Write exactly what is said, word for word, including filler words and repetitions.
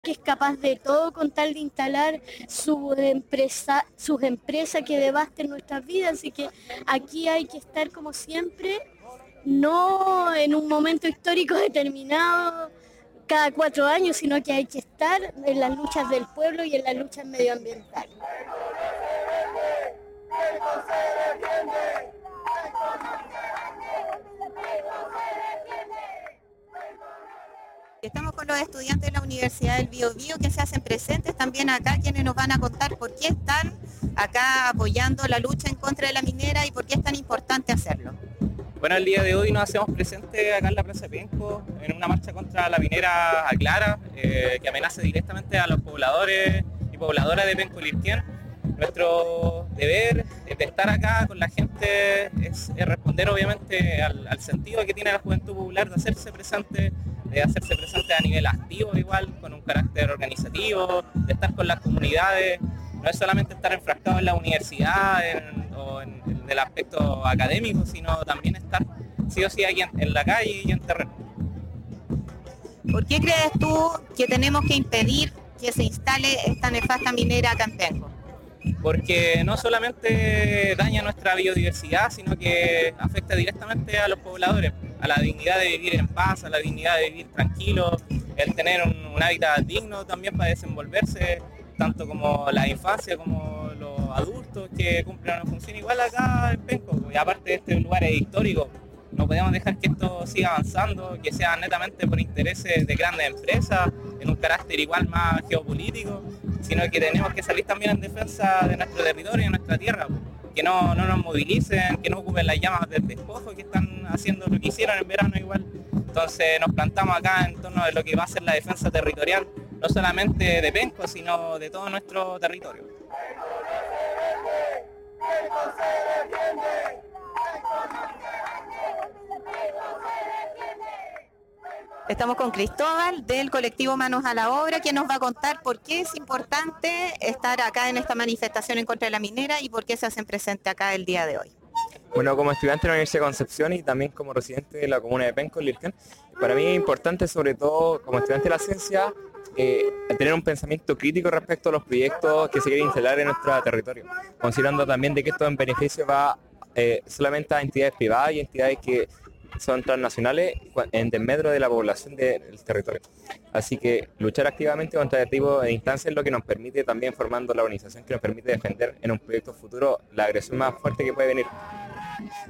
que es capaz de todo con tal de instalar su empresa, sus empresas que devasten nuestras vidas, así que aquí hay que estar como siempre, no en un momento histórico determinado cada cuatro años, sino que hay que estar en las luchas del pueblo y en las luchas medioambientales. Estamos con los estudiantes de la Universidad del Biobío que se hacen presentes también acá, quienes nos van a contar por qué están acá apoyando la lucha en contra de la minera y por qué es tan importante hacerlo. Bueno, el día de hoy nos hacemos presentes acá en la Plaza de Penco en una marcha contra la minera Aclara, eh, que amenaza directamente a los pobladores y pobladoras de Penco Lirquén. Nuestro deber de estar acá con la gente es, es responder obviamente al, al sentido que tiene la juventud popular de hacerse presente, de hacerse presente a nivel activo igual, con un carácter organizativo, de estar con las comunidades. No es solamente estar enfrascado en la universidad en, o en, en el aspecto académico, sino también estar sí o sí aquí en, en la calle y en terreno. ¿Por qué crees tú que tenemos que impedir que se instale esta nefasta minera acá en Penco? Porque no solamente daña nuestra biodiversidad, sino que afecta directamente a los pobladores, a la dignidad de vivir en paz, a la dignidad de vivir tranquilo, el tener un, un hábitat digno también para desenvolverse, tanto como la infancia como los adultos que cumplen una función igual acá en Penco. Y aparte este lugar es histórico, no podemos dejar que esto siga avanzando, que sea netamente por intereses de grandes empresas, en un carácter igual más geopolítico, sino que tenemos que salir también en defensa de nuestro territorio y de nuestra tierra, que no, no nos movilicen, que no ocupen las llamas del despojo que están haciendo lo que hicieron en verano igual. Entonces nos plantamos acá en torno de lo que va a ser la defensa territorial, no solamente de Penco, sino de todo nuestro territorio. Estamos con Cristóbal del colectivo Manos a la Obra, que nos va a contar por qué es importante estar acá en esta manifestación en contra de la minera y por qué se hacen presentes acá el día de hoy. Bueno, como estudiante de la Universidad de Concepción y también como residente de la comuna de Penco, Lirquén, para mí es importante, sobre todo como estudiante de la ciencia, eh, tener un pensamiento crítico respecto a los proyectos que se quieren instalar en nuestro territorio, considerando también de que esto en beneficio va eh, solamente a entidades privadas y entidades que son transnacionales en desmedro de la población del territorio. Así que luchar activamente contra este tipo de instancias es lo que nos permite también formando la organización que nos permite defender en un proyecto futuro la agresión más fuerte que puede venir.